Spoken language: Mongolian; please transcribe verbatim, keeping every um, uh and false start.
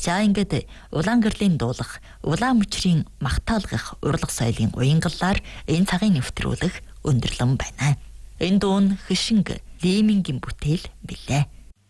За ингээд Улаангэрлийн дуулах, улаан мөчрийн магтаалгах урлаг соёлын уянгалаар энэ цагийн нэвтрүүлэг өндөрлөн байна. Энэ дуу нь Хишинг Лимингийн бүтээл билээ.